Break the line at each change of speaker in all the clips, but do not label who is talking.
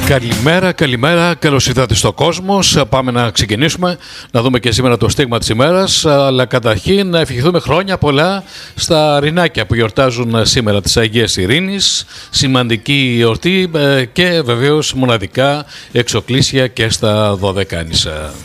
Καλημέρα, καλώς ήρθατε στο Κόσμος. Πάμε να ξεκινήσουμε, να δούμε και σήμερα το στίγμα της ημέρας. Αλλά καταρχήν να ευχηθούμε χρόνια πολλά στα Ρινάκια που γιορτάζουν σήμερα της Αγίας Ειρήνης. Σημαντική γιορτή και βεβαίως μοναδικά εξοκλήσια και στα Δωδεκάνησα.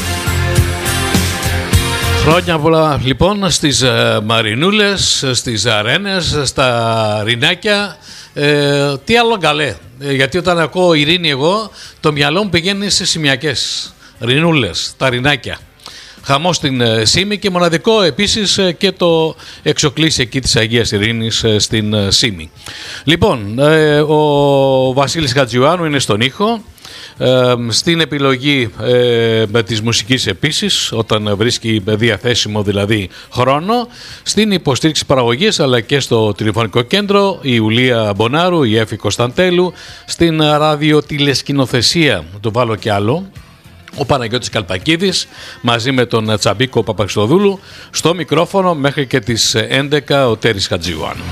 Χρόνια πολλά λοιπόν στις Μαρινούλες, στις Αρένες, στα Ρινάκια. Τι άλλο καλέ, γιατί όταν ακούω Ειρήνη εγώ, το μυαλό μου πηγαίνει στις Σημειακές, Ρινούλες, τα Ρινάκια. Χαμός στην Σύμη και μοναδικό επίσης και το εξοκλήσι εκεί της Αγίας Ειρήνης στην Σύμη. Λοιπόν, ο Βασίλης Χατζιωάννου είναι στον ήχο. Στην επιλογή της μουσικής επίσης, όταν βρίσκει διαθέσιμο δηλαδή χρόνο, στην υποστήριξη παραγωγής αλλά και στο τηλεφωνικό κέντρο η Ιουλία Μπονάρου, η Έφη Κωνσταντέλου, στην ραδιοτηλεσκηνοθεσία του Βάλω κι άλλο ο Παναγιώτης Καλπακίδης μαζί με τον Τσαμπίκο Παπαξιδοδούλου, στο μικρόφωνο μέχρι και τις 11 ο Τέρης Χατζιωάννου.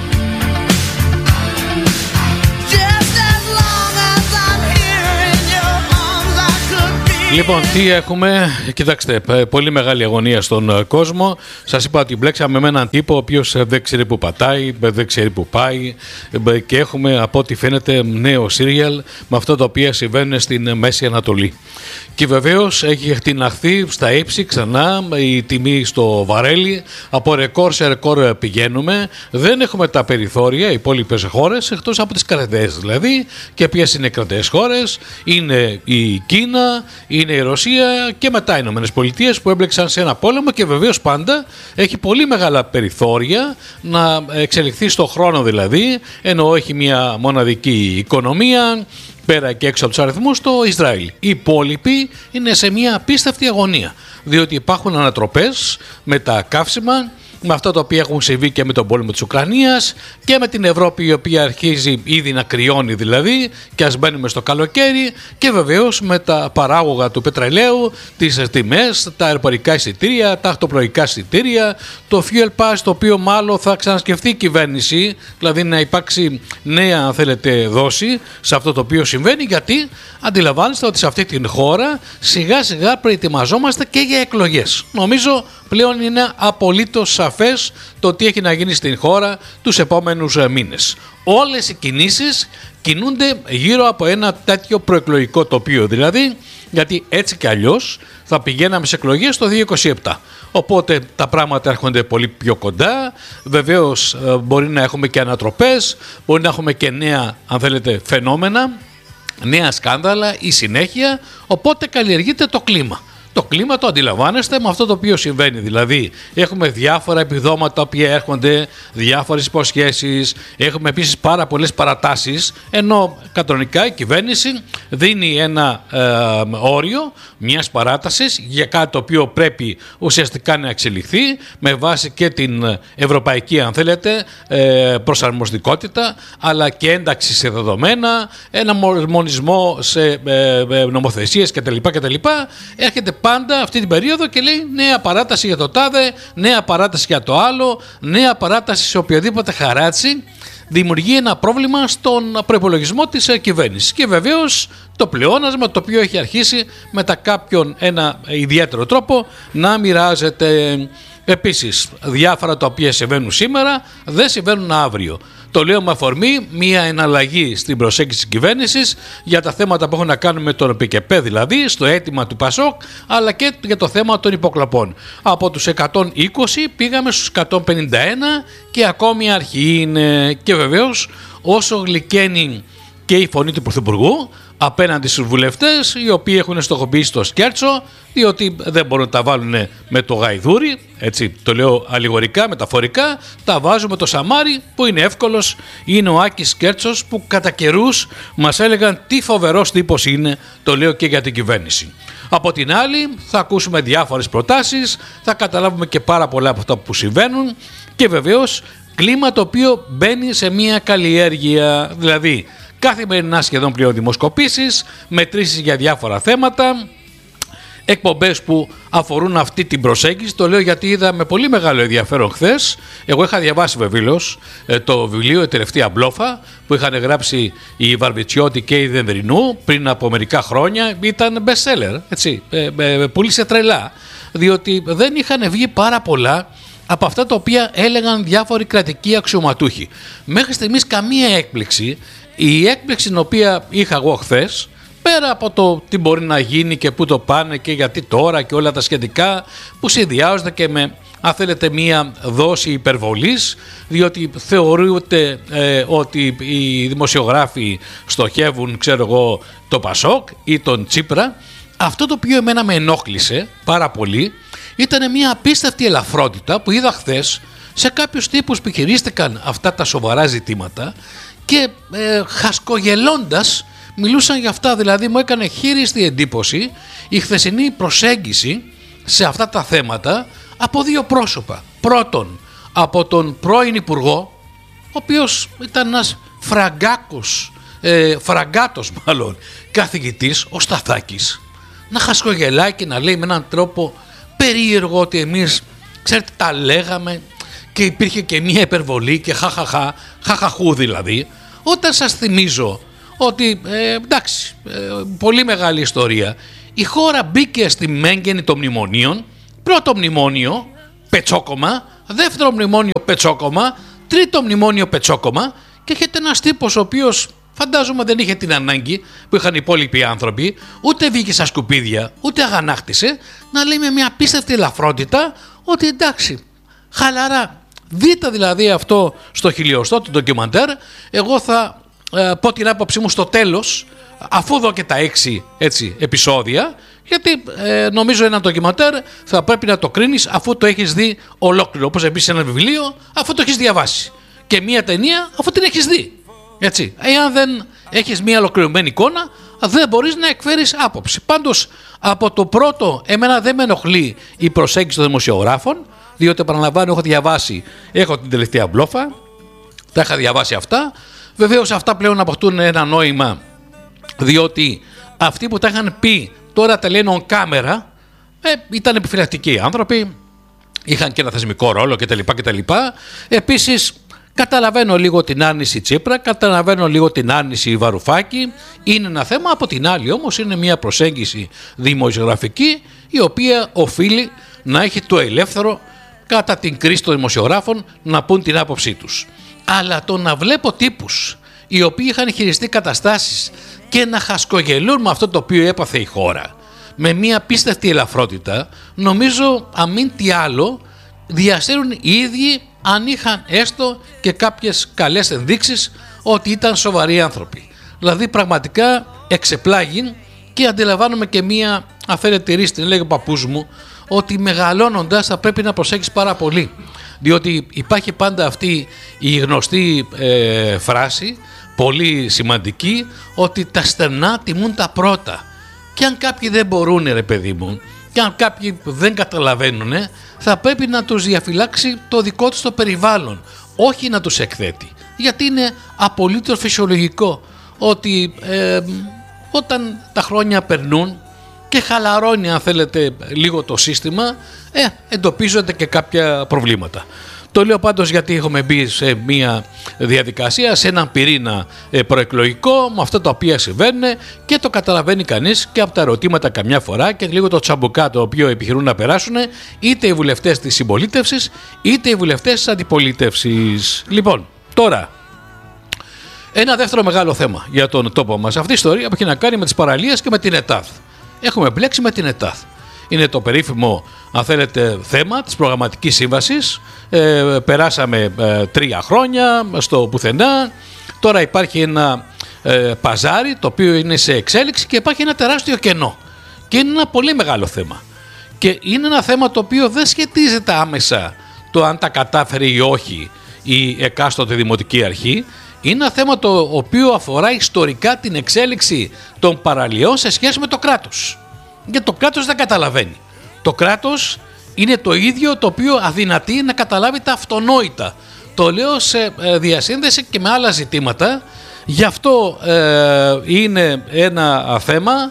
Λοιπόν, τι έχουμε, κοιτάξτε, πολύ μεγάλη αγωνία στον κόσμο. Σας είπα ότι μπλέξαμε με έναν τύπο ο οποίος δεν ξέρει που πατάει, δεν ξέρει που πάει και έχουμε από ό,τι φαίνεται νέο σύριαλ με αυτά τα οποία συμβαίνουν στην Μέση Ανατολή. Και βεβαίως έχει εκτιναχθεί στα ύψη ξανά η τιμή στο βαρέλι, από ρεκόρ σε ρεκόρ πηγαίνουμε, δεν έχουμε τα περιθώρια, οι υπόλοιπες χώρες, εκτός από τις κρατές δηλαδή. Και ποιες είναι οι κρατές χώρες? Είναι η Κίνα, είναι η Ρωσία και μετά οι Ηνωμένες Πολιτείες που έμπλεξαν σε ένα πόλεμο και βεβαίως πάντα έχει πολύ μεγάλα περιθώρια να εξελιχθεί στο χρόνο δηλαδή, ενώ έχει μια μοναδική οικονομία πέρα και έξω από τους αριθμούς το Ισραήλ. Οι υπόλοιποι είναι σε μια απίστευτη αγωνία, διότι υπάρχουν ανατροπές με τα καύσιμα, με αυτά τα οποία έχουν συμβεί και με τον πόλεμο της Ουκρανίας και με την Ευρώπη η οποία αρχίζει ήδη να κρυώνει δηλαδή και ας μπαίνουμε στο καλοκαίρι, και βεβαίως με τα παράγωγα του πετρελαίου, τις τιμές, τα αεροπορικά εισιτήρια, τα ακτοπλοϊκά εισιτήρια, το fuel pass, το οποίο μάλλον θα ξανασκεφτεί η κυβέρνηση, δηλαδή να υπάρξει νέα αν θέλετε δόση σε αυτό το οποίο συμβαίνει, γιατί αντιλαμβάνεστε ότι σε αυτή την χώρα σιγά σιγά προετοιμαζόμαστε και για εκλογές. Νομίζω πλέον είναι απολύτως σαφές το τι έχει να γίνει στην χώρα τους επόμενους μήνες. Όλες οι κινήσεις κινούνται γύρω από ένα τέτοιο προεκλογικό τοπίο δηλαδή, γιατί έτσι κι αλλιώς θα πηγαίναμε σε εκλογές το 2027. Οπότε τα πράγματα έρχονται πολύ πιο κοντά. Βεβαίως μπορεί να έχουμε και ανατροπές, μπορεί να έχουμε και νέα αν θέλετε φαινόμενα, νέα σκάνδαλα ή συνέχεια, οπότε καλλιεργείται το κλίμα. Το κλίμα το αντιλαμβάνεστε με αυτό το οποίο συμβαίνει. Δηλαδή, έχουμε διάφορα επιδόματα τα οποία έρχονται, διάφορες υποσχέσεις, έχουμε επίσης πάρα πολλές παρατάσεις, ενώ κανονικά η κυβέρνηση δίνει ένα όριο μιας παράτασης για κάτι το οποίο πρέπει ουσιαστικά να εξελιχθεί με βάση και την ευρωπαϊκή, αν θέλετε, προσαρμοστικότητα, αλλά και ένταξη σε δεδομένα, ένα μονισμό σε νομοθεσίες κτλ. Έρχεται πάντα αυτή την περίοδο και λέει νέα παράταση για το τάδε, νέα παράταση για το άλλο, νέα παράταση σε οποιοδήποτε χαράτσι. Δημιουργεί ένα πρόβλημα στον προϋπολογισμό της κυβέρνησης. Και βεβαίως το πλεόνασμα το οποίο έχει αρχίσει μετά κάποιον ένα ιδιαίτερο τρόπο να μοιράζεται. Επίσης, διάφορα τα οποία συμβαίνουν σήμερα δεν συμβαίνουν αύριο. Το λέω με αφορμή μια εναλλαγή στην προσέγγιση της κυβέρνησης για τα θέματα που έχουν να κάνουν με τον ΠΚΠ, δηλαδή στο αίτημα του ΠΑΣΟΚ, αλλά και για το θέμα των υποκλοπών. Από τους 120 πήγαμε στους 151 και ακόμη αρχή είναι. Και βεβαίως όσο γλυκαίνει και η φωνή του Πρωθυπουργού απέναντι στους βουλευτές, οι οποίοι έχουν στοχοποιήσει το σκέρτσο, διότι δεν μπορούν να τα βάλουν με το γαϊδούρι, έτσι το λέω αλληγορικά, μεταφορικά, τα βάζουν με το σαμάρι που είναι εύκολος. Είναι ο Άκης Σκέρτσος που κατά καιρούς μας έλεγαν τι φοβερός τύπος είναι, το λέω και για την κυβέρνηση. Από την άλλη θα ακούσουμε διάφορες προτάσεις, θα καταλάβουμε και πάρα πολλά από αυτά που συμβαίνουν και βεβαίως κλίμα το οποίο μπαίνει σε μια καλλιέργεια, δηλαδή καθημερινά σχεδόν πλέον δημοσκοπήσεις, μετρήσεις για διάφορα θέματα, εκπομπές που αφορούν αυτή την προσέγγιση. Το λέω γιατί είδα με πολύ μεγάλο ενδιαφέρον χθες. Εγώ είχα διαβάσει βεβαίως το βιβλίο «Η τελευταία μπλόφα» που είχαν γράψει η Βαρβιτσιώτη και η Δενδρινού πριν από μερικά χρόνια. Ήταν best seller, έτσι, πούλησε τρελά, διότι δεν είχαν βγει πάρα πολλά από αυτά τα οποία έλεγαν διάφοροι κρατικοί αξιωματούχοι. Μέχρι στιγμής καμία έκπληξη. Η έκπληξη την οποία είχα εγώ χθες, πέρα από το τι μπορεί να γίνει και πού το πάνε και γιατί τώρα και όλα τα σχετικά, που συνδυάζονται και με, αν θέλετε, μία δόση υπερβολής, διότι θεωρούνται ότι οι δημοσιογράφοι στοχεύουν, ξέρω εγώ, το Πασόκ ή τον Τσίπρα. Αυτό το οποίο εμένα με ενόχλησε πάρα πολύ ήταν μια απίστευτη ελαφρότητα που είδα χθες σε κάποιους τύπους που χειρίστηκαν αυτά τα σοβαρά ζητήματα και χασκογελώντας μιλούσαν για αυτά. Δηλαδή μου έκανε χείριστη εντύπωση η χθεσινή προσέγγιση σε αυτά τα θέματα από δύο πρόσωπα. Πρώτον, από τον πρώην Υπουργό, ο οποίος ήταν ένας φραγκάτος καθηγητής, ο Σταθάκης, να χασκογελάει και να λέει με έναν τρόπο περίεργο ότι εμείς, ξέρετε, τα λέγαμε και υπήρχε και μία υπερβολή και χαχαχού δηλαδή, όταν σας θυμίζω ότι, εντάξει, πολύ μεγάλη ιστορία, η χώρα μπήκε στη μέγενη των μνημονίων, πρώτο μνημόνιο πετσόκομα, δεύτερο μνημόνιο πετσόκομα, τρίτο μνημόνιο πετσόκομα και έχετε ένας τύπος ο οποίος φαντάζομαι δεν είχε την ανάγκη που είχαν οι υπόλοιποι άνθρωποι, ούτε βγήκε στα σκουπίδια, ούτε αγανάκτησε, να λέει με μια απίστευτη ελαφρότητα ότι εντάξει, χαλαρά. Δείτε δηλαδή αυτό στο χιλιοστό του ντοκιμαντέρ. Εγώ θα πω την άποψή μου στο τέλος, αφού δω και τα 6 έτσι, επεισόδια, γιατί νομίζω ένα ντοκιμαντέρ θα πρέπει να το κρίνεις αφού το έχεις δει ολόκληρο, όπως επίσης ένα βιβλίο αφού το έχεις διαβάσει, και μια ταινία αφού την έχεις δει. Έτσι, εάν δεν έχεις μια ολοκληρωμένη εικόνα, δεν μπορείς να εκφέρεις άποψη. Πάντως, από το πρώτο, εμένα δεν με ενοχλεί η προσέγγιση των δημοσιογράφων, διότι επαναλαμβάνω, έχω διαβάσει, έχω την τελευταία μπλόφα, τα είχα διαβάσει αυτά. Βεβαίως, αυτά πλέον αποκτούν ένα νόημα, διότι αυτοί που τα είχαν πει τώρα τα λένε on camera, ήταν επιφυλακτικοί άνθρωποι, είχαν και ένα θεσμικό ρόλο κτλ. Επίσης, καταλαβαίνω λίγο την άρνηση Τσίπρα, καταλαβαίνω λίγο την άρνηση Βαρουφάκη. Είναι ένα θέμα, από την άλλη όμως είναι μια προσέγγιση δημοσιογραφική η οποία οφείλει να έχει το ελεύθερο κατά την κρίση των δημοσιογράφων να πούν την άποψή τους. Αλλά το να βλέπω τύπους οι οποίοι είχαν χειριστεί καταστάσεις και να χασκογελούν με αυτό το οποίο έπαθε η χώρα με μια απίστευτη ελαφρότητα, νομίζω αμήν τι άλλο διαστέρουν οι ίδιοι, αν είχαν έστω και κάποιες καλές ενδείξεις ότι ήταν σοβαροί άνθρωποι. Δηλαδή πραγματικά εξεπλάγει και αντιλαμβάνομαι και μία αφαίρετη ρίστη, λέγει ο παππούς μου, ότι μεγαλώνοντας θα πρέπει να προσέχεις πάρα πολύ. Διότι υπάρχει πάντα αυτή η γνωστή φράση, πολύ σημαντική, ότι τα στερνά τιμούν τα πρώτα. Και αν κάποιοι δεν μπορούν, ρε παιδί μου, και αν κάποιοι δεν καταλαβαίνουν, θα πρέπει να τους διαφυλάξει το δικό τους το περιβάλλον, όχι να τους εκθέτει. Γιατί είναι απολύτως φυσιολογικό ότι όταν τα χρόνια περνούν και χαλαρώνει, αν θέλετε, λίγο το σύστημα, εντοπίζονται και κάποια προβλήματα. Το λέω πάντως γιατί έχουμε μπει σε μια διαδικασία, σε έναν πυρήνα προεκλογικό, με αυτά τα οποία συμβαίνουν και το καταλαβαίνει κανείς και από τα ερωτήματα καμιά φορά και λίγο το τσαμπουκά το οποίο επιχειρούν να περάσουν είτε οι βουλευτές της συμπολίτευσης είτε οι βουλευτές της αντιπολίτευσης. Λοιπόν, τώρα, ένα δεύτερο μεγάλο θέμα για τον τόπο μας. Αυτή η ιστορία που έχει να κάνει με τις παραλίες και με την ΕΤΑΔ. Έχουμε μπλέξει με την ΕΤΑΔ. Είναι το περίφημο, αν θέλετε, θέμα της προγραμματικής σύμβασης. Περάσαμε 3 χρόνια στο πουθενά. Τώρα υπάρχει ένα παζάρι το οποίο είναι σε εξέλιξη και υπάρχει ένα τεράστιο κενό. Και είναι ένα πολύ μεγάλο θέμα. Και είναι ένα θέμα το οποίο δεν σχετίζεται άμεσα το αν τα κατάφερε ή όχι η εκάστοτε δημοτική αρχή. Είναι ένα θέμα το οποίο αφορά ιστορικά την εξέλιξη των παραλιών σε σχέση με το κράτος. Και το κράτος δεν καταλαβαίνει. Το κράτος είναι το ίδιο το οποίο αδυνατεί να καταλάβει τα αυτονόητα. Το λέω σε διασύνδεση και με άλλα ζητήματα. Γι' αυτό είναι ένα θέμα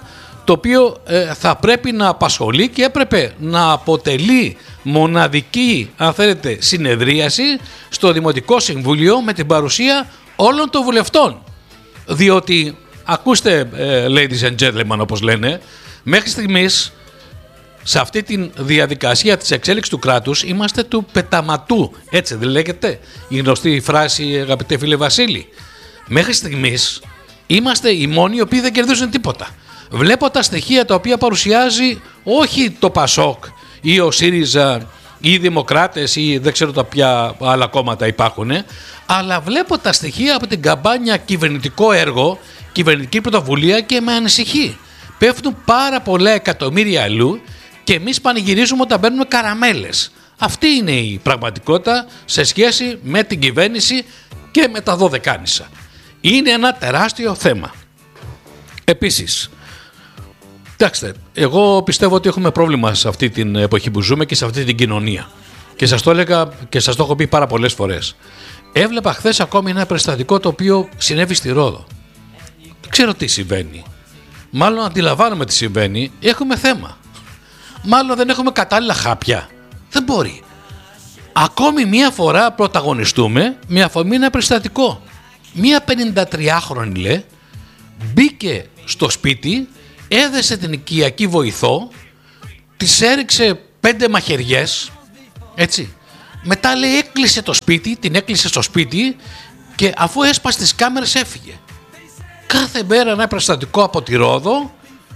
το οποίο θα πρέπει να απασχολεί και έπρεπε να αποτελεί μοναδική, αν θέλετε, συνεδρίαση στο Δημοτικό Συμβούλιο με την παρουσία όλων των βουλευτών. Διότι, ακούστε, ladies and gentlemen, όπως λένε, μέχρι στιγμής σε αυτή τη διαδικασία της εξέλιξης του κράτους είμαστε του πεταματού. Έτσι δεν λέγεται η γνωστή φράση, αγαπητέ φίλε Βασίλη? Μέχρι στιγμής είμαστε οι μόνοι οι οποίοι δεν κερδίζουν τίποτα. Βλέπω τα στοιχεία τα οποία παρουσιάζει όχι το ΠΑΣΟΚ ή ο ΣΥΡΙΖΑ ή οι Δημοκράτες ή δεν ξέρω τα ποια άλλα κόμματα υπάρχουν, αλλά βλέπω τα στοιχεία από την καμπάνια κυβερνητικό έργο, κυβερνητική πρωτοβουλία και με ανησυχεί. Πέφτουν πάρα πολλά εκατομμύρια αλλού και εμείς πανηγυρίζουμε όταν παίρνουμε καραμέλες. Αυτή είναι η πραγματικότητα σε σχέση με την κυβέρνηση και με τα δωδεκάνησα. Είναι ένα τεράστιο θέμα. Επίσης, κοιτάξτε, εγώ πιστεύω ότι έχουμε πρόβλημα σε αυτή την εποχή που ζούμε και σε αυτή την κοινωνία. Και σας το έλεγα και σας το έχω πει πάρα πολλές φορές. Έβλεπα χθες ακόμη ένα περιστατικό το οποίο συνέβη στη Ρόδο. Δεν ξέρω τι συμβαίνει. Μάλλον αντιλαμβάνομαι τι συμβαίνει. Έχουμε θέμα. Μάλλον δεν έχουμε κατάλληλα χάπια. Δεν μπορεί. Ακόμη μία φορά πρωταγωνιστούμε με αφορμή ένα περιστατικό. Μία 53χρονη, λέει, μπήκε στο σπίτι, έδεσε την οικιακή βοηθό, της έριξε 5 μαχαιριές, έτσι. Μετά, λέει, έκλεισε το σπίτι, την έκλεισε στο σπίτι και αφού έσπασε τις κάμερες έφυγε. Κάθε μέρα ένα περιστατικό από τη Ρόδο,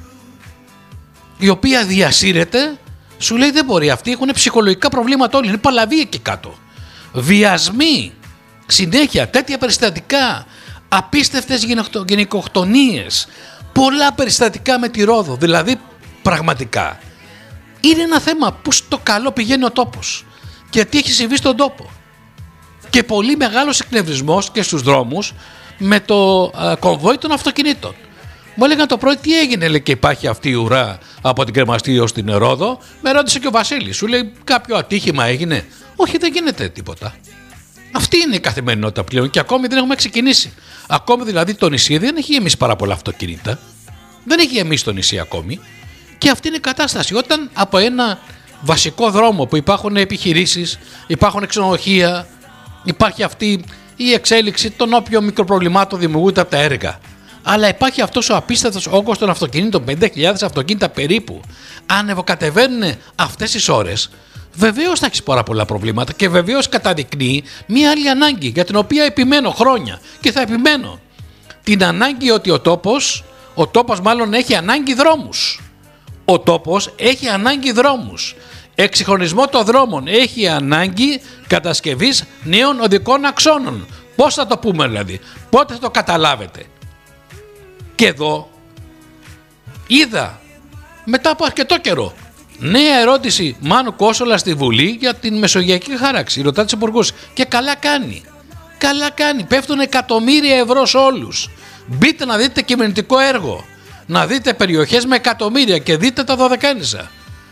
η οποία διασύρεται, σου λέει δεν μπορεί. Αυτοί έχουν ψυχολογικά προβλήματα όλοι, είναι παλαβοί εκεί κάτω. Βιασμοί, συνέχεια, τέτοια περιστατικά, απίστευτες γυναικοκτονίες, πολλά περιστατικά με τη Ρόδο. Δηλαδή, πραγματικά, είναι ένα θέμα που στο καλό πηγαίνει ο τόπος και τι έχει συμβεί στον τόπο. Και πολύ μεγάλος εκνευρισμός και στους δρόμους με το κομβόι των αυτοκινήτων. Μου έλεγαν το πρωί τι έγινε, λέει, και υπάρχει αυτή η ουρά από την Κρεμαστή ως την Ρόδο. Με ρώτησε και ο Βασίλης, σου λέει κάποιο ατύχημα έγινε? Όχι, δεν γίνεται τίποτα. Αυτή είναι η καθημερινότητα πλέον και ακόμη δεν έχουμε ξεκινήσει. Ακόμη δηλαδή το νησί δεν έχει γεμίσει πάρα πολλά αυτοκίνητα. Δεν έχει γεμίσει το νησί ακόμη. Και αυτή είναι η κατάσταση. Όταν από ένα βασικό δρόμο που υπάρχουν επιχειρήσεις, υπάρχουν ξενοδοχεία, υπάρχει αυτή η εξέλιξη των όποιων μικροπροβλημάτων δημιουργούνται από τα έργα. Αλλά υπάρχει αυτός ο απίστευτος όγκος των αυτοκινήτων, 50.000 αυτοκίνητα περίπου. Ανεβοκατεβαίνουν αυτές τις ώρες. Βεβαίως θα έχεις πάρα πολλά προβλήματα και βεβαίως καταδεικνύει μία άλλη ανάγκη για την οποία επιμένω χρόνια και θα επιμένω. Την ανάγκη ότι ο τόπος μάλλον έχει ανάγκη δρόμους. Ο τόπος έχει ανάγκη δρόμους. Εξυγχρονισμό των δρόμων, έχει ανάγκη κατασκευής νέων οδικών αξώνων. Πώς θα το πούμε δηλαδή, πότε θα το καταλάβετε? Και εδώ είδα μετά από αρκετό καιρό νέα ερώτηση Μάνου Κόσολα στη Βουλή για την μεσογειακή χάραξη. Ρωτά τους υπουργούς και καλά κάνει. Καλά κάνει. Πέφτουν εκατομμύρια ευρώ σε όλους. Μπείτε να δείτε κυβερνητικό έργο. Να δείτε περιοχές με εκατομμύρια και δείτε τα δωδεκάνησα.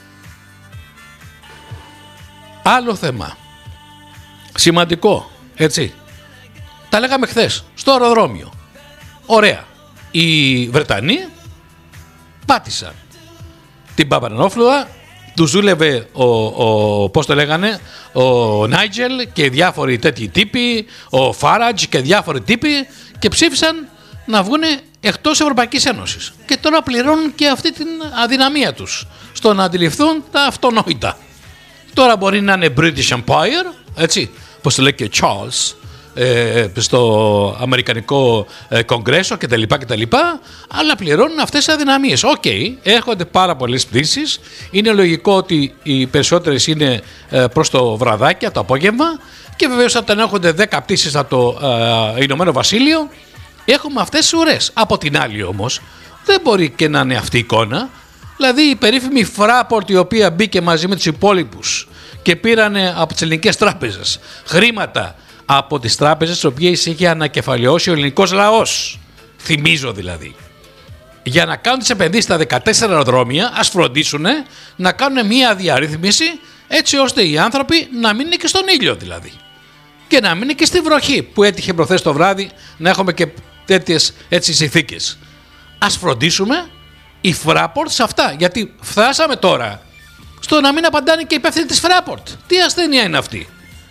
Άλλο θέμα. Σημαντικό. Έτσι. Τα λέγαμε χθες στο αεροδρόμιο. Ωραία. Οι Βρετανοί πάτησαν την Παπανανόφλουδα, τους δούλευε πώς το λέγανε, ο Νάιτζελ και διάφοροι τέτοιοι τύποι, ο Φάρατζ και διάφοροι τύποι και ψήφισαν να βγουν εκτός Ευρωπαϊκής Ένωσης. Και τώρα πληρώνουν και αυτή την αδυναμία τους στο να αντιληφθούν τα αυτονόητα. Τώρα μπορεί να είναι British Empire, έτσι, όπως το λέει και ο Charles, στο Αμερικανικό Κογκρέσο κτλ. Αλλά πληρώνουν αυτές τις αδυναμίες. Οκ, έρχονται πάρα πολλές πτήσεις. Είναι λογικό ότι οι περισσότερες είναι προς το βραδάκι, το απόγευμα. Και βεβαίως όταν έρχονται 10 πτήσεις από το Ηνωμένο Βασίλειο, έχουμε αυτές τις ουρές. Από την άλλη όμως, δεν μπορεί και να είναι αυτή η εικόνα. Δηλαδή η περίφημη Fraport, η οποία μπήκε μαζί με τους υπόλοιπους και πήρανε από τις ελληνικές τράπεζες χρήματα από τις τράπεζες τις οποίες είχε ανακεφαλαιώσει ο ελληνικός λαός. Θυμίζω δηλαδή. Για να κάνουν τις επενδύσεις στα 14 αεροδρόμια, ας φροντίσουν να κάνουν μια διαρρύθμιση έτσι ώστε οι άνθρωποι να μην είναι και στον ήλιο δηλαδή. Και να μην είναι και στη βροχή που έτυχε προχθές το βράδυ να έχουμε και τέτοιες έτσι συνθήκες. Ας φροντίσουμε η Fraport σε αυτά. Γιατί φτάσαμε τώρα στο να μην απαντάνε και οι υπεύθυνοι της Fraport. Τι ασθένεια είναι αυτή?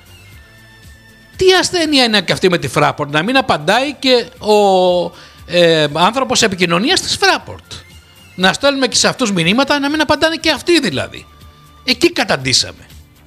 Τι ασθένεια είναι και αυτή με τη Fraport? Να μην απαντάει και ο άνθρωπος επικοινωνίας της Fraport. Να στέλνουμε και σε αυτούς μηνύματα, να μην απαντάνε και αυτοί δηλαδή. Εκεί καταντήσαμε.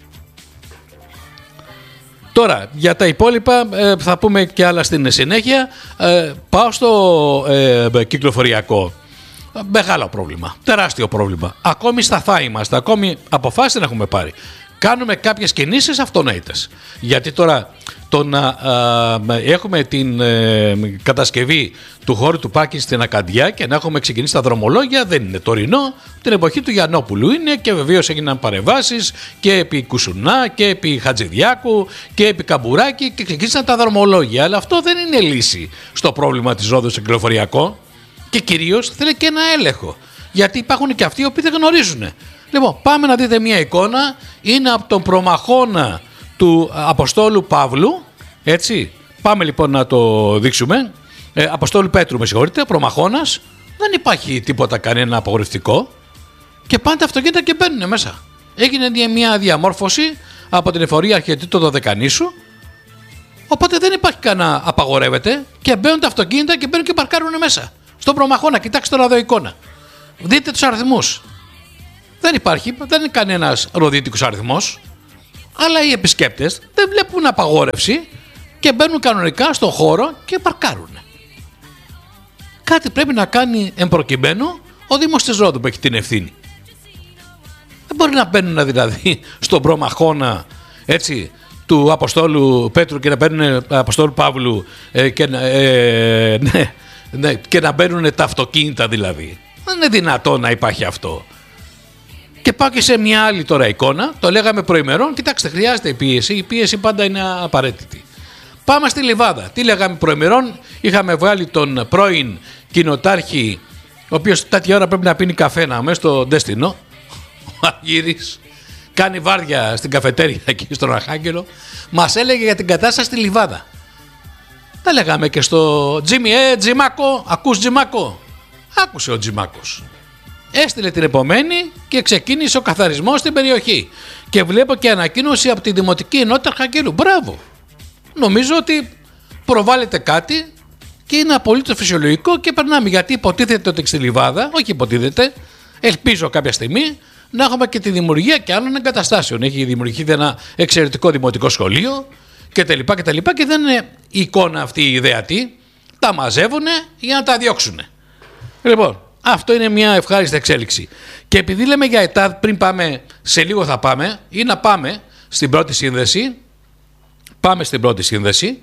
Τώρα, για τα υπόλοιπα θα πούμε και άλλα στην συνέχεια. Πάω στο κυκλοφοριακό. Μεγάλο πρόβλημα, τεράστιο πρόβλημα. Ακόμη σταθά είμαστε, ακόμη αποφάσεις δεν έχουμε πάρει. Κάνουμε κάποιες κινήσεις αυτονόητες. Γιατί τώρα το να έχουμε την κατασκευή του χώρου του πάρκινγκ στην Ακαντιά και να έχουμε ξεκινήσει τα δρομολόγια δεν είναι τωρινό. Την εποχή του Γιαννόπουλου είναι και βεβαίως έγιναν παρεμβάσεις και επί Κουσουνά και επί Χατζηδιάκου και επί Καμπουράκη και ξεκίνησαν τα δρομολόγια. Αλλά αυτό δεν είναι λύση στο πρόβλημα της ρόδου στο κυκλοφοριακό. Και κυρίως θέλει και ένα έλεγχο. Γιατί υπάρχουν και αυτοί οι οποίοι δεν γνωρίζουν. Λοιπόν, πάμε να δείτε μια εικόνα. Είναι από τον προμαχώνα του Αποστόλου Παύλου. Έτσι. Πάμε λοιπόν να το δείξουμε. Αποστόλου Πέτρου, με συγχωρείτε. Προμαχώνας. Δεν υπάρχει τίποτα κανένα απαγορευτικό. Και πάνε τα αυτοκίνητα και μπαίνουν μέσα. Έγινε μια διαμόρφωση από την εφορία αρχιετή του Δωδεκανήσου. Οπότε δεν υπάρχει κανένα απαγορεύεται. Και μπαίνουν τα αυτοκίνητα και μπαίνουν και παρκάρουν μέσα. Στον προμαχώνα, κοιτάξτε τώρα εδώ εικόνα. Δείτε τους αριθμούς. Δεν υπάρχει, δεν είναι κανένας ροδίτικος αριθμός. Αλλά οι επισκέπτες δεν βλέπουν απαγόρευση και μπαίνουν κανονικά στον χώρο και παρκάρουν. Κάτι πρέπει να κάνει εμπροκειμένου ο Δήμος της Ρόδου που έχει την ευθύνη. Δεν μπορεί να μπαίνουν δηλαδή στον προμαχώνα έτσι, του Αποστόλου Πέτρου και να μπαίνουν Αποστόλου Παύλου ναι, και να μπαίνουν τα αυτοκίνητα δηλαδή. Δεν είναι δυνατόν να υπάρχει αυτό. Και πάω και σε μια άλλη τώρα εικόνα. Το λέγαμε προημερών. Κοιτάξτε, χρειάζεται η πίεση. Η πίεση πάντα είναι απαραίτητη. Πάμε στη Λιβάδα. Τι λέγαμε προημερών? Είχαμε βγάλει τον πρώην κοινοτάρχη, ο οποίος τέτοια ώρα πρέπει να πίνει καφέ μέσα στο Ντέστινο. Ο Αργύρης κάνει βάρδια στην καφετέρια εκεί στον Αρχάγγελο. Μας έλεγε για την κατάσταση στη Λιβάδα. Τα λέγαμε και στο Τζίμι, Τζιμάκο, ακούς Τζιμάκο? Άκουσε ο Τζιμάκος. Έστειλε την επομένη και ξεκίνησε ο καθαρισμός στην περιοχή. Και βλέπω και ανακοίνωση από τη Δημοτική Ενότητα Αρχαγγέλου. Μπράβο! Νομίζω ότι προβάλλεται κάτι και είναι απολύτως φυσιολογικό και περνάμε. Γιατί υποτίθεται ότι στη Λιβάδα, όχι υποτίθεται, ελπίζω κάποια στιγμή να έχουμε και τη δημιουργία και άλλων εγκαταστάσεων. Έχει δημιουργηθεί ένα εξαιρετικό δημοτικό σχολείο και και δεν είναι η εικόνα αυτή η ιδεατή. Τα μαζεύουν για να τα διώξουν. Λοιπόν, αυτό είναι μια ευχάριστη εξέλιξη. Και επειδή λέμε για ΕΤΑΔ, πριν πάμε, σε λίγο θα πάμε, ή να πάμε στην πρώτη σύνδεση. Πάμε στην πρώτη σύνδεση.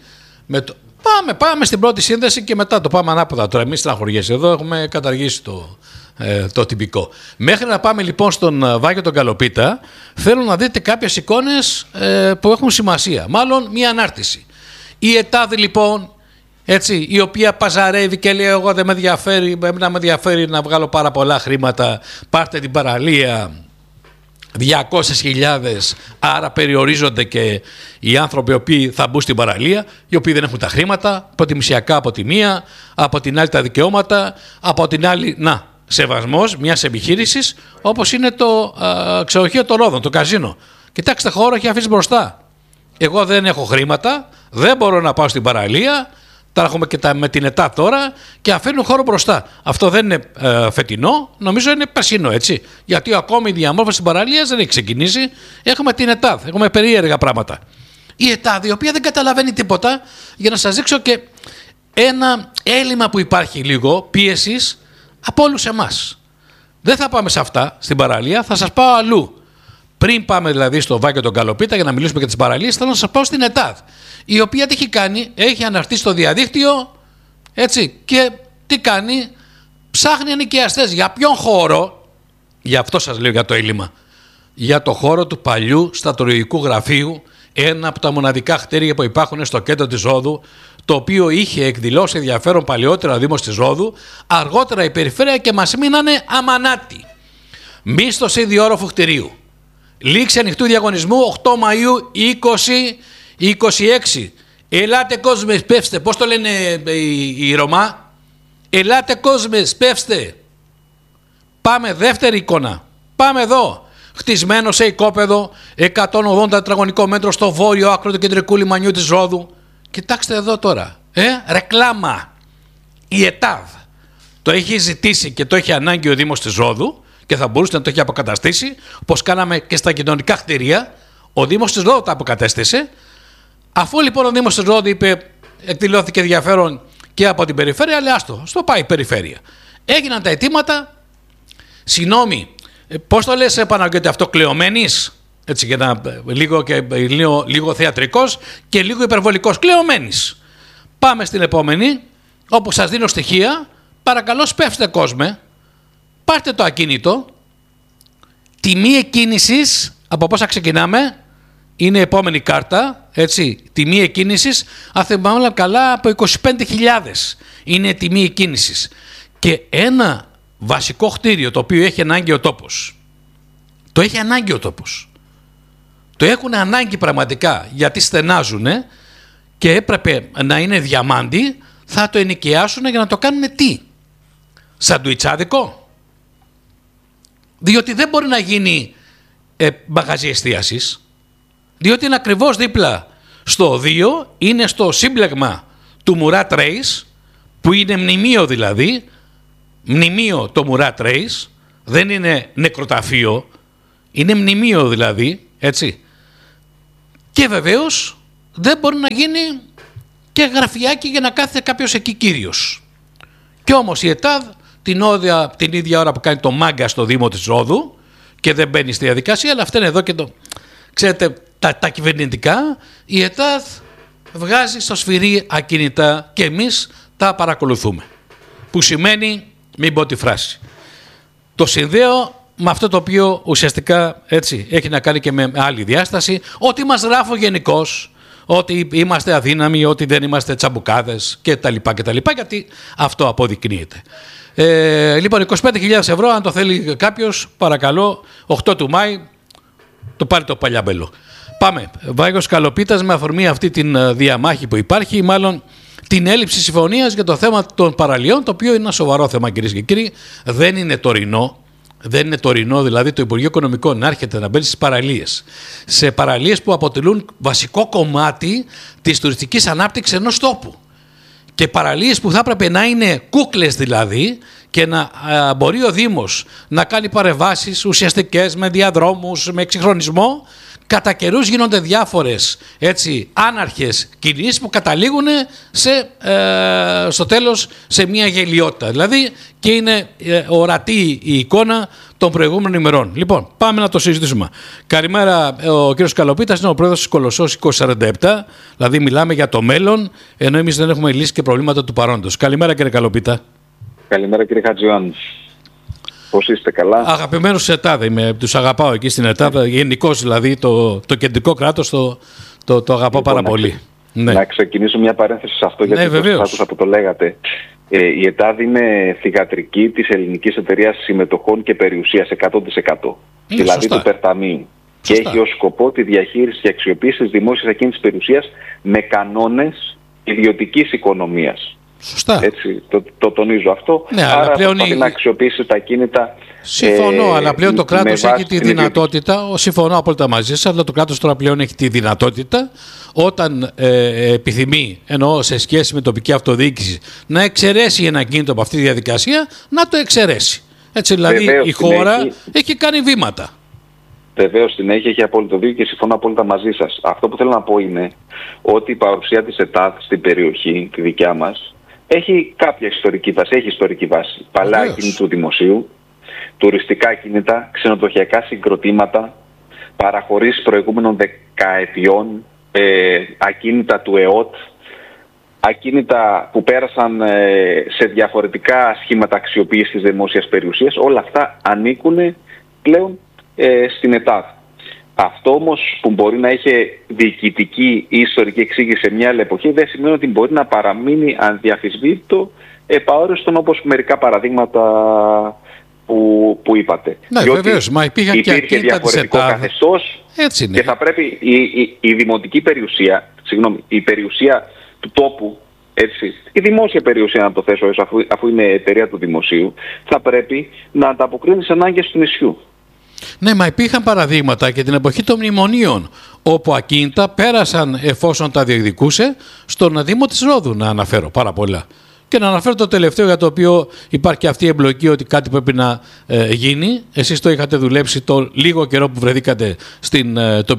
Πάμε στην πρώτη σύνδεση και μετά το πάμε ανάποδα. Τώρα εμείς στεναχωριέσαι. Εδώ έχουμε καταργήσει το τυπικό. Μέχρι να πάμε λοιπόν στον Βάγιο τον Καλοπίτα, θέλω να δείτε κάποιες εικόνες που έχουν σημασία. Μάλλον μια ανάρτηση. Η ΕΤΑΔ λοιπόν, έτσι, η οποία παζαρεύει και λέει εγώ δεν με ενδιαφέρει, με ενδιαφέρει να βγάλω πάρα πολλά χρήματα, πάρτε την παραλία, 200.000, άρα περιορίζονται και οι άνθρωποι οι οποίοι θα μπουν στην παραλία, οι οποίοι δεν έχουν τα χρήματα, προτιμησιακά από τη μία, από την άλλη τα δικαιώματα, από την άλλη, σεβασμός μιας επιχείρησης όπως είναι το ξενοδοχείο των Ρόδων, το καζίνο. Κοιτάξτε, χώρο έχει αφήσει μπροστά. Εγώ δεν έχω χρήματα, δεν μπορώ να πάω στην παραλία. Τα έχουμε και με την ΕΤΑ τώρα και αφήνουν χώρο μπροστά. Αυτό δεν είναι φετινό, νομίζω είναι περσινό, έτσι. Γιατί ακόμη η διαμόρφωση της παραλίας δεν έχει ξεκινήσει. Έχουμε την ΕΤΑ, έχουμε περίεργα πράγματα. Η ΕΤΑ, η οποία δεν καταλαβαίνει τίποτα, για να σας δείξω και ένα έλλειμμα που υπάρχει λίγο πίεσης από όλους εμάς. Δεν θα πάμε σε αυτά στην παραλία, θα σας πάω αλλού. Πριν πάμε δηλαδή στο Βάγιο τον Καλοπίτα για να μιλήσουμε για τις παραλίες, θέλω να σας πάω στην ΕΤΑΔ, η οποία τι έχει κάνει, έχει αναρτήσει στο διαδίκτυο, έτσι, και τι κάνει, ψάχνει ενοικιαστές. Για ποιον χώρο? Γι' αυτό σας λέω για το έλλειμμα. Για το χώρο του παλιού στρατολογικού γραφείου, ένα από τα μοναδικά κτίρια που υπάρχουν στο κέντρο της Ρόδου, το οποίο είχε εκδηλώσει ενδιαφέρον παλαιότερα ο Δήμος της Ρόδου, αργότερα η περιφέρεια και μας μείνανε αμανάτι. Μίσθωση διόροφου κτηρίου. Λήξη ανοιχτού διαγωνισμού 8 Μαΐου 2026. Ελάτε κόσμες, πέφστε. Πώς το λένε οι Ρωμά? Ελάτε κόσμες, πέφστε. Πάμε δεύτερη εικόνα. Πάμε εδώ. Χτισμένο σε οικόπεδο 180 τετραγωνικό μέτρο στο βόρειο άκρο του κεντρικού λιμανιού της Ρόδου. Κοιτάξτε εδώ τώρα. Ρεκλάμα. Η ΕΤΑΔ το έχει ζητήσει και το έχει ανάγκη ο Δήμος της Ρόδου και θα μπορούσε να το έχει αποκαταστήσει, όπως κάναμε και στα κοινωνικά κτίρια. Ο Δήμος της Ρόδου τα αποκατέστησε. Αφού λοιπόν ο Δήμος της Ρόδου είπε, εκδηλώθηκε ενδιαφέρον και από την περιφέρεια, αλλά άστο, στο πάει η περιφέρεια. Έγιναν τα αιτήματα. Συγγνώμη, πώς το λες Παναγιώτη αυτό, κλεωμένης? Έτσι, για να λίγο θεατρικός και λίγο υπερβολικός. Κλεωμένης. Πάμε στην επόμενη, όπου σας δίνω στοιχεία. Παρακαλώ σπεύστε κόσμε. Πάρτε το ακίνητο. Τιμή εκκίνησης, από πόσα ξεκινάμε? Είναι η επόμενη κάρτα, έτσι. Τιμή εκκίνησης, αν θυμάμαι καλά, από 25.000 είναι η τιμή εκκίνησης. Και ένα βασικό κτίριο το οποίο έχει ανάγκη ο τόπος. Το έχει ανάγκη ο τόπος. Το έχουν ανάγκη πραγματικά, γιατί στενάζουν και έπρεπε να είναι διαμάντι, θα το ενοικιάσουν για να το κάνουν τι? Σαντουιτσάδικο? Διότι δεν μπορεί να γίνει μαγαζί εστίασης. Διότι είναι ακριβώς δίπλα στο οδείο, είναι στο σύμπλεγμα του Μουράτ Ρέις, που είναι μνημείο δηλαδή, μνημείο το Μουράτ Ρέις, δεν είναι νεκροταφείο, είναι μνημείο δηλαδή, έτσι. Και βεβαίως δεν μπορεί να γίνει και γραφιάκι για να κάθεται κάποιος εκεί κύριος. Κι όμως η ΕΤΑΔ την ίδια ώρα που κάνει το μάγκα στο Δήμο της Ρόδου και δεν μπαίνει στη διαδικασία, αλλά αυτά είναι εδώ και το... Ξέρετε, τα κυβερνητικά, η ΕΤΑΔ βγάζει στο σφυρί ακίνητα και εμείς τα παρακολουθούμε. Που σημαίνει, μην πω τη φράση, το συνδέω με αυτό το οποίο ουσιαστικά έτσι έχει να κάνει και με άλλη διάσταση, ότι μας γράφω γενικώς, ότι είμαστε αδύναμοι, ότι δεν είμαστε τσαμπουκάδες κτλ. Γιατί αυτό αποδεικνύεται. Λοιπόν, 25.000 ευρώ, αν το θέλει κάποιος, παρακαλώ, 8 του Μάη, το πάρει το παλιάμπελο. Πάμε. Βάγιος Καλοπίτας, με αφορμή αυτή την διαμάχη που υπάρχει, μάλλον την έλλειψη συμφωνίας για το θέμα των παραλιών, το οποίο είναι ένα σοβαρό θέμα, κυρίες και κύριοι. Δεν είναι τωρινό. Δεν είναι τωρινό, δηλαδή το Υπουργείο Οικονομικών να έρχεται να μπαίνει στις παραλίες. Σε παραλίες που αποτελούν βασικό κομμάτι της τουριστικής ανάπτυξης ενός τόπου. Και παραλίες που θα έπρεπε να είναι κούκλες δηλαδή και να μπορεί ο Δήμος να κάνει παρεμβάσεις ουσιαστικές με διαδρόμους, με εξυγχρονισμό. Κατά καιρούς γίνονται διάφορες έτσι άναρχες κινήσεις που καταλήγουν στο τέλος σε μια γελιότητα. Δηλαδή και είναι ορατή η εικόνα των προηγούμενων ημερών. Λοιπόν, πάμε να το συζητήσουμε. Καλημέρα, ο κύριος Καλοπίτας είναι ο πρόεδρος της Κολοσσός 2047, δηλαδή μιλάμε για το μέλλον, ενώ εμείς δεν έχουμε λύσει και προβλήματα του παρόντος. Καλημέρα κύριε Καλοπίτα. Καλημέρα κύριε Χατζιωάννη. Πώς είστε, καλά? Αγαπημένος της ΕΤΑΔ είμαι, τους αγαπάω εκεί στην ΕΤΑΔ, γενικώς δηλαδή το κεντρικό κράτος το αγαπάω λοιπόν, πάρα πολύ.
Να ξεκινήσω μια παρένθεση σε αυτό, γιατί άκουσα που το λέγατε. Η ΕΤΑΔ είναι θυγατρική της Ελληνικής Εταιρείας Συμμετοχών και Περιουσίας 100%. Δηλαδή του Περταμείου. Και έχει ως σκοπό τη διαχείριση και αξιοποίηση της δημόσιας ακίνητης περιουσίας με κανόνες ιδιωτικής οικονομίας.
Σωστά.
Έτσι, το τονίζω αυτό.
Ναι,
άρα προσπαθεί να αξιοποιήσει τα κίνητα.
Συμφωνώ, αλλά πλέον το κράτος έχει τη δυνατότητα, συμφωνώ απόλυτα μαζί σας, αλλά το κράτος τώρα πλέον έχει τη δυνατότητα όταν επιθυμεί, εννοώ σε σχέση με τοπική αυτοδιοίκηση, να εξαιρέσει ένα κίνητο από αυτή τη διαδικασία, να το εξαιρέσει. Έτσι δηλαδή βεβαίως, η χώρα έχει κάνει βήματα.
Βεβαίως την έχει απόλυτο δίκιο και συμφωνώ απόλυτα μαζί σας. Αυτό που θέλω να πω είναι ότι η παρουσία της ΕΤΑΔ στην περιοχή, τη δικιά μας, έχει κάποια ιστορική βάση. Έχει ιστορική βάση. Παλιά κίνητα του δημοσίου, τουριστικά κίνητα, ξενοδοχειακά συγκροτήματα, παραχωρήσεις προηγούμενων δεκαετιών, ακίνητα του ΕΟΤ, ακίνητα που πέρασαν σε διαφορετικά σχήματα αξιοποίησης της δημόσιας περιουσίας. Όλα αυτά ανήκουν πλέον στην ΕΤΑΔ. Αυτό όμως που μπορεί να έχει διοικητική ή ιστορική εξήγηση σε μια άλλη εποχή δεν σημαίνει ότι μπορεί να παραμείνει αδιαφυσβήτητο επαόριστον, όπως μερικά παραδείγματα που είπατε.
Ναι, βεβαίως, μα υπήρχε
διαφορετικό καθεστώς και θα πρέπει η δημοτική περιουσία, η περιουσία του τόπου Έτσι. Η δημόσια περιουσία, να το θέσω, αφού είναι εταιρεία του δημοσίου, θα πρέπει να ανταποκρίνει στις ανάγκες του νησιού.
Ναι, μα υπήρχαν παραδείγματα και την εποχή των μνημονίων, όπου ακίνητα πέρασαν, εφόσον τα διεκδικούσε, στον Δήμο της Ρόδου, να αναφέρω πάρα πολλά. Και να αναφέρω το τελευταίο, για το οποίο υπάρχει αυτή η εμπλοκή ότι κάτι πρέπει να γίνει. Εσείς το είχατε δουλέψει το λίγο καιρό που βρεθήκατε στην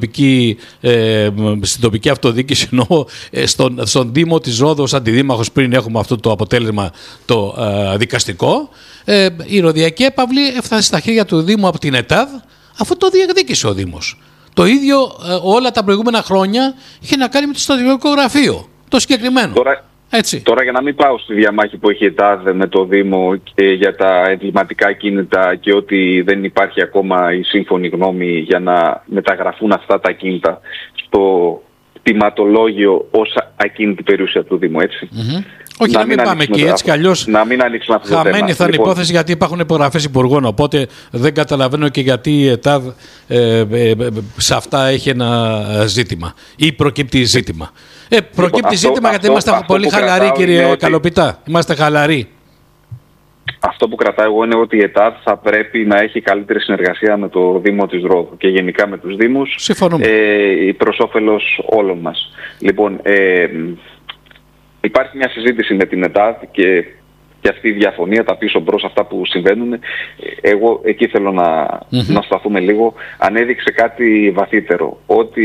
τοπική αυτοδιοίκηση, ενώ στον Δήμο της Ρόδου ως αντιδήμαρχος, πριν έχουμε αυτό το αποτέλεσμα το δικαστικό. Η ροδιακή έπαυλη έφτασε στα χέρια του Δήμου από την ΕΤΑΔ, αφού το διεκδίκησε ο Δήμος. Το ίδιο όλα τα προηγούμενα χρόνια είχε να κάνει με το στρατιωτικό γραφείο, το συγκεκριμένο.
Τώρα για να μην πάω στη διαμάχη που έχει η ΕΤΑΔ με το Δήμο για τα εγκληματικά κίνητα και ότι δεν υπάρχει ακόμα η σύμφωνη γνώμη για να μεταγραφούν αυτά τα κίνητα στο κτηματολόγιο ως ακίνητη περιουσία του Δήμου, έτσι.
Όχι, να μην πάμε εκεί, έτσι κι αλλιώς
να μην ανοίξουμε αυτό το θέμα.
Χαμένη θα είναι η υπόθεση, γιατί υπάρχουν υπογραφές υπουργών, οπότε δεν καταλαβαίνω και γιατί η ΕΤΑΔ σε αυτά έχει ένα ζήτημα ή προκύπτει ζήτημα. Προκύπτει ζήτημα γιατί είμαστε πολύ χαλαροί, κύριε Καλοπιτά. Είμαστε χαλαροί.
Αυτό που κρατάω εγώ είναι ότι η ΕΤΑΔ θα πρέπει να έχει καλύτερη συνεργασία με το Δήμο της Ρόδου και γενικά με τους Δήμους, προς όφελος όλων μας. Λοιπόν, υπάρχει μια συζήτηση με την ΕΤΑΔ και αυτή η διαφωνία, τα πίσω μπρος, αυτά που συμβαίνουν. Εγώ εκεί θέλω να σταθούμε λίγο. Ανέδειξε κάτι βαθύτερο, ότι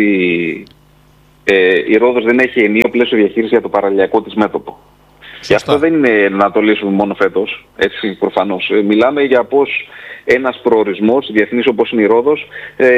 η Ρόδος δεν έχει ενιαίο πλαίσιο διαχείριση για το παραλιακό της μέτωπο. Και αυτό δεν είναι να το λύσουμε μόνο φέτος, έτσι, προφανώς. Μιλάμε για πώς ένας προορισμός διεθνής όπως είναι η Ρόδος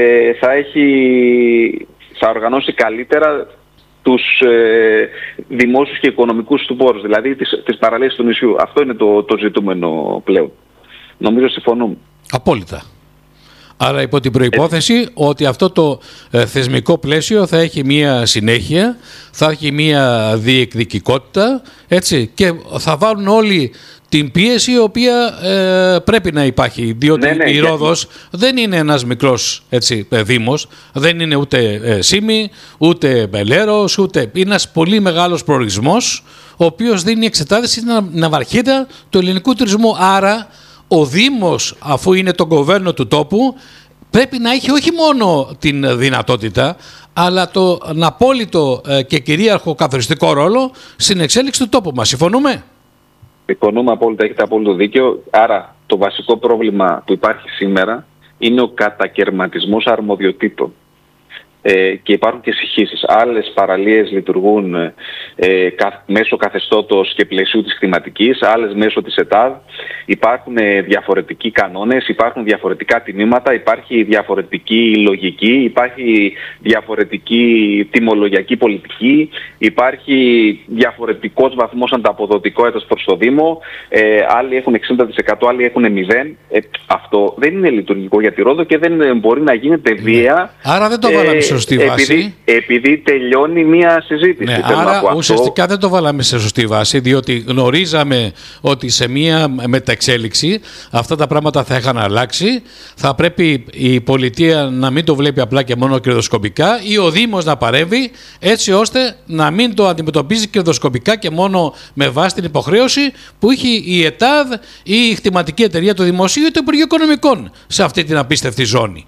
θα οργανώσει καλύτερα τους δημόσιους και οικονομικούς του πόρους, δηλαδή τις παραλίες του νησιού. Αυτό είναι το ζητούμενο πλέον. Νομίζω συμφωνούμε.
Απόλυτα. Άρα υπό την προϋπόθεση ότι αυτό το θεσμικό πλαίσιο θα έχει μία συνέχεια, θα έχει μία διεκδικικότητα, έτσι, και θα βάλουν όλοι την πίεση η οποία πρέπει να υπάρχει, διότι η Ρόδος δεν είναι ένας μικρός, έτσι, δήμος, δεν είναι ούτε Σήμη, ούτε Μπελέρος, ούτε... Είναι ένας πολύ μεγάλος προορισμός, ο οποίος δίνει εξετάδες στην ναυαρχίδα του ελληνικού τουρισμού. Άρα ο Δήμος, αφού είναι το κοβέρνο του τόπου, πρέπει να έχει όχι μόνο την δυνατότητα, αλλά τον απόλυτο και κυρίαρχο καθοριστικό ρόλο στην εξέλιξη του τόπου μας. Συμφωνούμε?
Συμφωνούμε απόλυτα, έχετε απόλυτο δίκαιο. Άρα το βασικό πρόβλημα που υπάρχει σήμερα είναι ο κατακερματισμός αρμοδιοτήτων. Και υπάρχουν και συγχύσεις. Άλλες παραλίες λειτουργούν μέσω καθεστώτος και πλαισίου της κτηματικής, άλλες μέσω της ΕΤΑΔ. Υπάρχουν διαφορετικοί κανόνες, υπάρχουν διαφορετικά τιμήματα, υπάρχει διαφορετική λογική, υπάρχει διαφορετική τιμολογιακή πολιτική, υπάρχει διαφορετικός βαθμός ανταποδοτικότητας προς το Δήμο, άλλοι έχουν 60%, άλλοι έχουν 0%. Αυτό δεν είναι λειτουργικό για τη Ρόδο και δεν μπορεί να γίνεται βία.
Άρα δεν το βάλαμε σε σωστή βάση.
Επειδή τελειώνει μία συζήτηση.
Ναι, άρα ουσιαστικά δεν το βάλαμε σε σωστή βάση, διότι γνωρίζαμε ότι σε μία μεταεξέλιξη αυτά τα πράγματα θα είχαν αλλάξει. Θα πρέπει η πολιτεία να μην το βλέπει απλά και μόνο κερδοσκοπικά ή ο Δήμος να παρέμβει, έτσι ώστε να μην το αντιμετωπίζει κερδοσκοπικά και μόνο με βάση την υποχρέωση που έχει η ΕΤΑΔ ή η κτηματική εταιρεία του Δημοσίου ή το Υπουργείο Οικονομικών σε αυτή την απίστευτη ζώνη.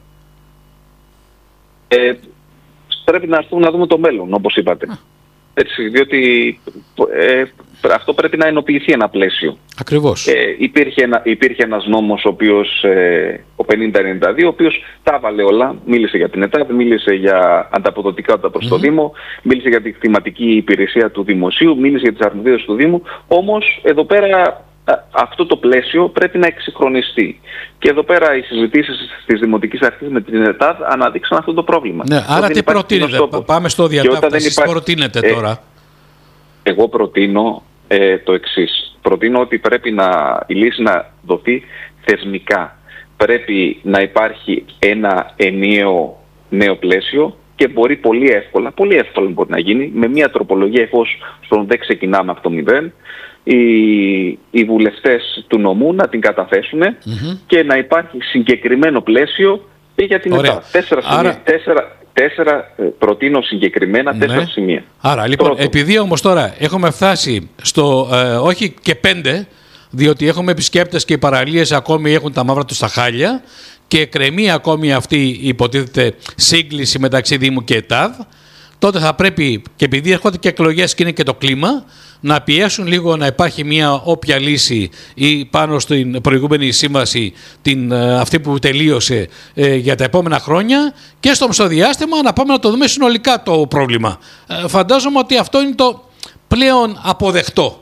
Πρέπει να δούμε το μέλλον, όπως είπατε. Έτσι, διότι αυτό πρέπει να ενοποιηθεί ένα πλαίσιο.
Ακριβώς.
Υπήρχε ένας νόμος, ο 5092, ο οποίος τα έβαλε όλα. Μίλησε για την ΕΤΑΔ, μίλησε για ανταποδοτικότητα προς το Δήμο, μίλησε για τη κτηματική υπηρεσία του Δημοσίου, μίλησε για τις αρμοδιότητες του Δήμου. Όμως, εδώ πέρα αυτό το πλαίσιο πρέπει να εξυγχρονιστεί. Και εδώ πέρα οι συζητήσεις της Δημοτικής Αρχής με την ΕΤΑΔ αναδείξαν αυτό το πρόβλημα.
Ναι, άρα τι προτείνετε? Πάμε στο διατάφτα. Εσείς προτείνετε τώρα?
Εγώ προτείνω το εξής. Προτείνω ότι πρέπει η λύση να δοθεί θεσμικά. Πρέπει να υπάρχει ένα ενιαίο νέο πλαίσιο και μπορεί πολύ εύκολα μπορεί να γίνει με μια τροπολογία, εφόσον δεν ξεκινάμε από το 0, οι βουλευτές του νομού να την καταθέσουν και να υπάρχει συγκεκριμένο πλαίσιο και για την ΕΤΑΔ. προτείνω συγκεκριμένα 4 σημεία.
Άρα, λοιπόν, επειδή όμως τώρα έχουμε φτάσει στο όχι και 5, διότι έχουμε επισκέπτες και οι παραλίες ακόμη έχουν τα μαύρα τους στα χάλια και κρεμεί ακόμη αυτή υποτίθεται σύγκληση μεταξύ Δήμου και ΕΤΑΔ, τότε θα πρέπει, και επειδή έρχονται και εκλογές και είναι και το κλίμα, να πιέσουν λίγο να υπάρχει μια όποια λύση ή πάνω στην προηγούμενη σύμβαση, αυτή που τελείωσε για τα επόμενα χρόνια, και στο μεσοδιάστημα να πάμε να το δούμε συνολικά το πρόβλημα. Φαντάζομαι ότι αυτό είναι το πλέον αποδεκτό.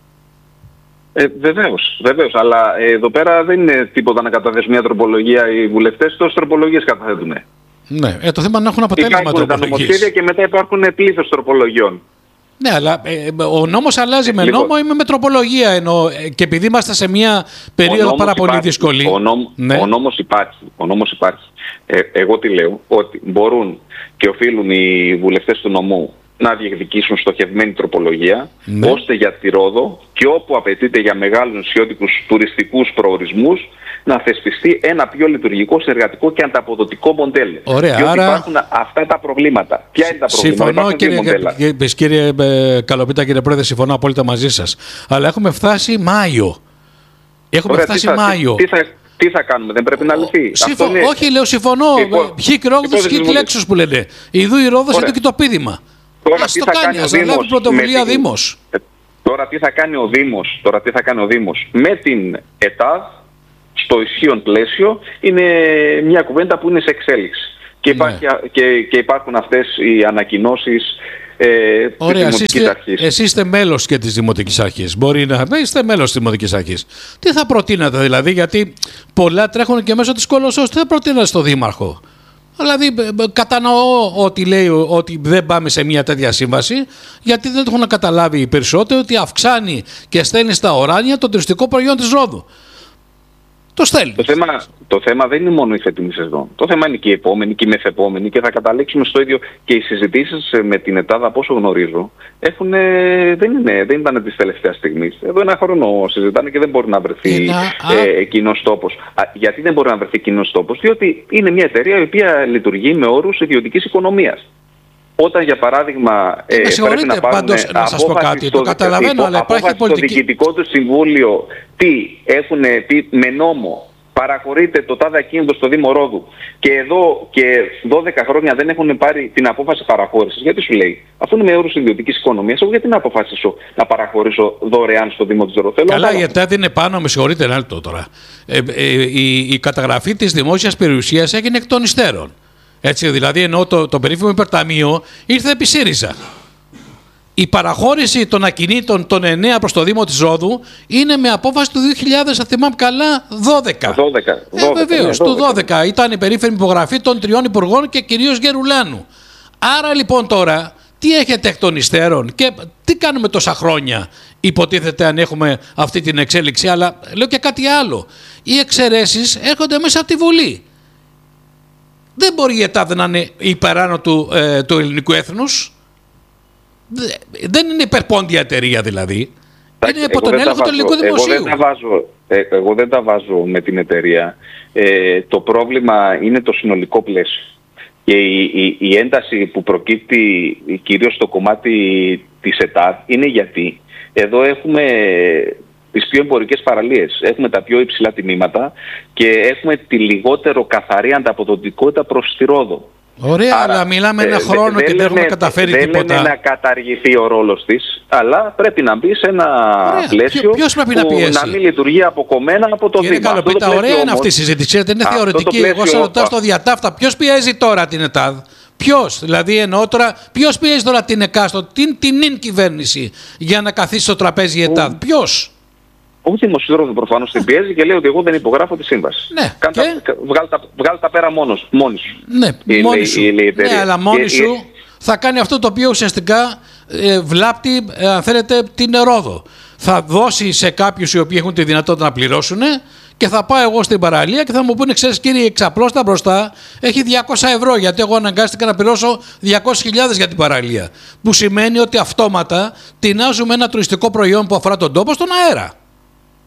Βεβαίως, αλλά εδώ πέρα δεν είναι τίποτα να καταθέσουν μια τροπολογία οι βουλευτές, τόσες τροπολογίες καταθέτουν.
Ναι, το θέμα είναι να έχουν αποτέλεσμα
τροπολογίες. Υπάρχουν τα νομοσχέδια και μετά υπάρχουν πλήθος τροπολογιών.
Ναι, αλλά ο νόμος αλλάζει με νόμο ή με τροπολογία, ενώ και επειδή είμαστε σε μια περίοδο πάρα πολύ δύσκολη.
Ο νόμος υπάρχει. Εγώ τι λέω, ότι μπορούν και οφείλουν οι βουλευτές του νομού να διεκδικήσουν στοχευμένη τροπολογία, ώστε για τη Ρόδο και όπου απαιτείται για μεγάλους νησιώτικους τουριστικούς προορισμούς να θεσπιστεί ένα πιο λειτουργικό, συνεργατικό και ανταποδοτικό μοντέλο.
Ωραία,
διότι
άρα
υπάρχουν αυτά τα προβλήματα. Ποια είναι τα προβλήματα?
Συμφωνώ, κύριε Καλοπίτα, κύριε Πρόεδρε, συμφωνώ απόλυτα μαζί σας. Αλλά έχουμε φτάσει Μάιο. Μάιο.
Τι θα κάνουμε, δεν πρέπει να λυθεί?
Όχι, λέω συμφωνώ. Χικ Ρόδος, χικ λέξους που λένε. Ιδού η Ρόδος, εδώ και το πείδημα.
Τώρα τι θα κάνει ο
Δήμος.
Τώρα τι θα κάνει ο Δήμος με την ΕΤΑΔ στο ισχύον πλαίσιο, είναι μια κουβέντα που είναι σε εξέλιξη. Και υπάρχουν αυτές οι ανακοινώσεις της Δημοτικής Αρχής.
Εσείς είστε μέλος και της Δημοτικής Αρχής. Μπορεί να είστε μέλος της Δημοτικής Αρχής. Τι θα προτείνατε δηλαδή, γιατί πολλά τρέχουν και μέσω της κολοσσός. Τι θα προτείνατε στο Δήμαρχο? Δηλαδή, κατανοώ ότι λέει ότι δεν πάμε σε μια τέτοια σύμβαση, γιατί δεν έχουν καταλάβει οι περισσότεροι ότι αυξάνει και στέλνει στα οράνια το τουριστικό προϊόν της Ρόδου. Το στέλνει.
Το θέμα δεν είναι μόνο η φετινή σεζόν. Το θέμα είναι και η επόμενη και η μεθεπόμενη, και θα καταλήξουμε στο ίδιο. Και οι συζητήσεις με την ΕΤΑΔ, από όσο γνωρίζω, δεν ήταν της τελευταίας στιγμής. Εδώ ένα χρόνο συζητάνε και δεν μπορεί να βρεθεί εκείνος τόπος. Γιατί δεν μπορεί να βρεθεί εκείνος τόπος? Διότι είναι μια εταιρεία η οποία λειτουργεί με όρους ιδιωτικής οικονομίας. Όταν, για παράδειγμα, πρέπει να πάρουν
να σας πω κάτι, το καταλαβαίνω, αλλά υπάρχει πολιτική...
στο διοικητικό του συμβούλιο, τι έχουν πει με νόμο, παραχωρείται το τάδε ακίνητο στο Δήμο Ρόδου, και εδώ και 12 χρόνια δεν έχουν πάρει την απόφαση παραχώρησης. Γιατί σου λέει, αφού είναι με όρους ιδιωτικής οικονομίας, εγώ γιατί να αποφάσισω να παραχωρήσω δωρεάν στο Δήμο της Ρόδου?
Καλά, γιατί δεν είναι πάνω, με συγχωρείτε ένα λεπτό τώρα. Η καταγραφή της δημόσιας περιουσίας έγινε εκ των υστέρων. Έτσι, δηλαδή, ενώ το περίφημο υπερταμείο ήρθε επί ΣΥΡΙΖΑ. Η παραχώρηση των ακινήτων των 9 προς το Δήμο της Ρόδου είναι με απόφαση του 2000, θα θυμάμαι καλά, 12. Βεβαίως, του 12 ήταν η περίφημη υπογραφή των 3 υπουργών και κυρίως Γερουλάνου. Άρα λοιπόν τώρα, τι έχετε εκ των υστέρων και τι κάνουμε τόσα χρόνια, υποτίθεται, αν έχουμε αυτή την εξέλιξη? Αλλά λέω και κάτι άλλο. Οι εξαιρέσεις έρχονται μέσα από τη Βουλή. Δεν μπορεί η ΕΤΑΔ να είναι υπεράνω του ελληνικού έθνους. Δεν είναι υπερπόντια εταιρεία δηλαδή. Είναι υπό τον έλεγχο του ελληνικού δημοσίου.
Εγώ δεν τα βάζω με την εταιρεία. Το πρόβλημα είναι το συνολικό πλαίσιο. Και η ένταση που προκύπτει κυρίως στο κομμάτι της ΕΤΑΔ είναι γιατί εδώ έχουμε τις πιο εμπορικές παραλίες. Έχουμε τα πιο υψηλά τιμήματα και έχουμε τη λιγότερο καθαρή ανταποδοτικότητα προς τη Ρόδο.
Ωραία, άρα, αλλά μιλάμε ένα χρόνο και δεν έχουμε καταφέρει τίποτα.
Δεν λέμε να καταργηθεί ο ρόλος της, αλλά πρέπει να μπει σε ένα πλαίσιο να μην λειτουργεί αποκομμένα από το Δήμο.
Κύριε Καλοπίτα, ωραία είναι αυτή η συζήτηση, δεν είναι θεωρητική. Εγώ σε ρωτάω στο διατάφτα, ποιος πιέζει τώρα την ΕΤΑΔ? Ποιος, δηλαδή εννοώ τώρα, ποιος πιέζει τώρα την ΕΚΑΣΤΟ, την κυβέρνηση, για να καθίσει στο τραπέζι η ΕΤΑΔ? Ποιος?
Ο Δήμος προφανώς την πιέζει και λέει ότι εγώ δεν υπογράφω τη σύμβαση.
Ναι,
βγάλ' τα πέρα μόνοι σου.
Ναι, μόνοι σου. Ναι, αλλά μόνοι σου θα κάνει αυτό το οποίο ουσιαστικά βλάπτει, αν θέλετε, την Ρόδο. Θα δώσει σε κάποιους οι οποίοι έχουν τη δυνατότητα να πληρώσουν και θα πάω εγώ στην παραλία και θα μου πούνε, ξέρεις κύριε, εξαπλώστα μπροστά έχει 200 ευρώ, γιατί εγώ αναγκάστηκα να πληρώσω 200.000 για την παραλία. Που σημαίνει ότι αυτόματα τεινάζουμε ένα τουριστικό προϊόν που αφορά τον τόπο στον αέρα.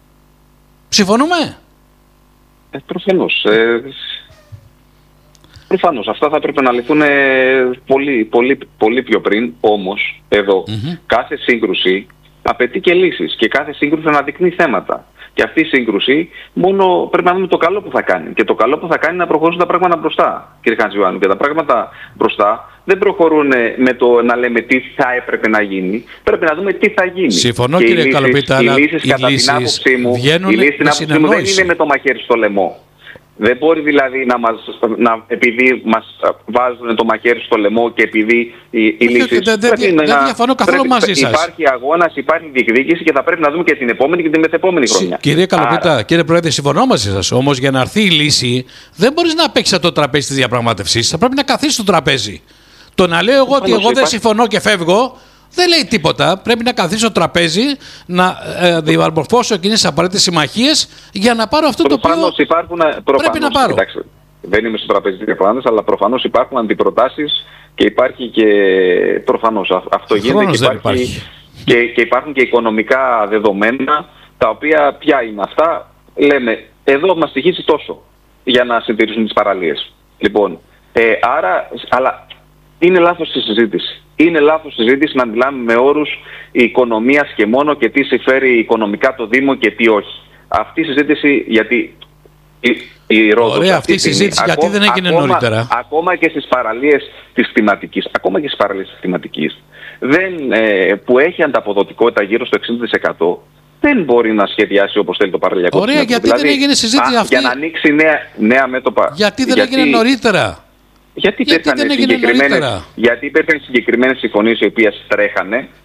Συμφωνούμε?
Προφανώς. Προφανώς αυτά θα πρέπει να λυθούν πολύ πιο πριν. Όμως εδώ κάθε σύγκρουση απαιτεί και λύσεις και κάθε σύγκρουση αναδεικνύει θέματα. Και αυτή η σύγκρουση μόνο πρέπει να δούμε το καλό που θα κάνει. Και το καλό που θα κάνει είναι να προχωρήσουν τα πράγματα μπροστά, κύριε Χατζιωάννου. Και τα πράγματα μπροστά δεν προχωρούν με το να λέμε τι θα έπρεπε να γίνει. Πρέπει να δούμε τι θα γίνει.
Συμφωνώ, κύριε Καλοπίτα, αλλά οι λύσεις
κατά την άποψή μου δεν είναι με το μαχαίρι στο λαιμό. Δεν μπορεί δηλαδή επειδή μας βάζουν το μαχαίρι στο λαιμό και επειδή οι λύσεις...
Δεν διαφωνώ καθόλου μαζί σας.
Υπάρχει αγώνας, υπάρχει διεκδίκηση και θα πρέπει να δούμε και την επόμενη και την μεθεπόμενη χρονιά.
Κύριε Καλοπίτα, κύριε Πρόεδρε, συμφωνώ μαζί σας. Όμως για να έρθει η λύση δεν μπορείς να παίξεις από το τραπέζι της διαπραγμάτευσης. Θα πρέπει να καθίσεις στο τραπέζι. Το να λέω εγώ ότι εγώ δεν συμφωνώ και φεύγω, δεν λέει τίποτα. Πρέπει να καθίσω στο τραπέζι, να διαμορφώσω εκείνες τις απαραίτητες συμμαχίες για να πάρω αυτό το οποίο πρέπει να πάρω.
Κοιτάξτε, δεν είμαι στο τραπέζι της διαπραγμάτευσης, αλλά προφανώς υπάρχουν αντιπροτάσεις και υπάρχει και προφανώς αυτό γίνεται και υπάρχουν και οικονομικά δεδομένα τα οποία ποια είναι αυτά. Λέμε, εδώ μας στοιχίζει τόσο για να συντηρήσουν τις παραλίες. Λοιπόν, αλλά είναι λάθος η συζήτηση. Είναι λάθος συζήτηση να μιλάμε με όρους οικονομίας και μόνο και τι συμφέρει οικονομικά το Δήμο και τι όχι. Αυτή η συζήτηση, γιατί η Ρόδος...
Ωραία, αυτή η συζήτηση γιατί δεν έγινε νωρίτερα.
Ακόμα και στις παραλίες της θεματικής, που έχει ανταποδοτικότητα γύρω στο 60%, δεν μπορεί να σχεδιάσει όπως θέλει το παραλιακό.
Ωραία, γιατί δεν έγινε συζήτηση αυτή.
Για να ανοίξει νέα μέτωπα.
Γιατί δεν έγινε νωρίτερα.
Γιατί υπήρχαν συγκεκριμένες συμφωνίες οι οποίες τρέχανε